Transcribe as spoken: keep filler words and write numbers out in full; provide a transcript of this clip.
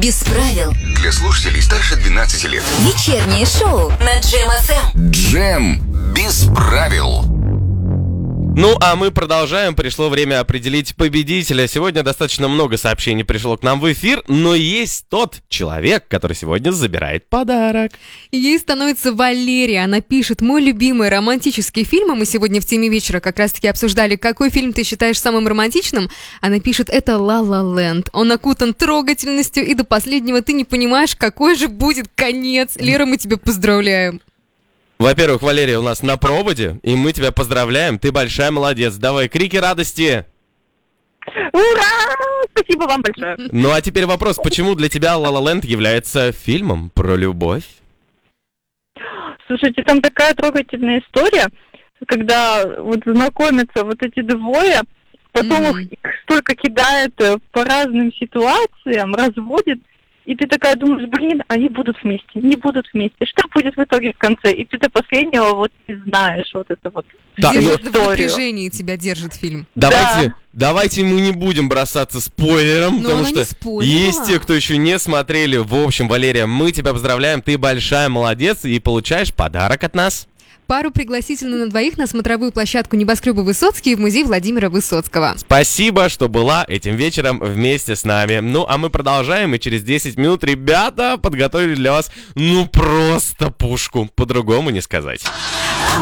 Без правил. Для слушателей старше двенадцати лет. Вечернее шоу на Джем эф эм. Джем без правил. Ну, а мы продолжаем. Пришло время определить победителя. Сегодня достаточно много сообщений пришло к нам в эфир, но есть тот человек, который сегодня забирает подарок. Ей становится Валерия. Она пишет: мой любимый романтический фильм, а мы сегодня в теме вечера как раз-таки обсуждали, какой фильм ты считаешь самым романтичным. Она пишет: это «Ла Ла Ленд». Он окутан трогательностью, и до последнего ты не понимаешь, какой же будет конец. Лера, мы тебя поздравляем. Во-первых, Валерия у нас на проводе, и мы тебя поздравляем. Ты большая молодец. Давай, крики радости. Ура! Спасибо вам большое. Ну а теперь вопрос, почему для тебя «Ла Ла Ленд» является фильмом про любовь? Слушайте, там такая трогательная история, когда вот знакомятся вот эти двое, потом mm-hmm. их столько кидает по разным ситуациям, разводит, и ты такая думаешь, блин, они будут вместе, не будут вместе. Что будет в итоге в конце? И ты до последнего вот не знаешь вот это вот. Да, держит, ну... в напряжении тебя держит фильм. Давайте, да. давайте мы не будем бросаться спойлером, но потому что есть те, кто еще не смотрели. В общем, Валерия, мы тебя поздравляем, ты большая молодец и получаешь подарок от нас. Пару пригласительную на двоих на смотровую площадку небоскреба Высоцкий в музей Владимира Высоцкого. Спасибо, что была этим вечером вместе с нами. Ну, а мы продолжаем, и через десять минут ребята подготовили для вас, ну, просто пушку. По-другому не сказать.